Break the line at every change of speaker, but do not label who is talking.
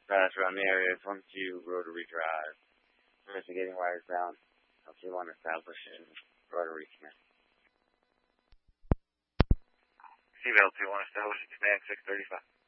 Around the area, 22 Rotary Drive. Investigating wires bound. LT1 establishing Rotary command.
Receive L21 establishing command 635.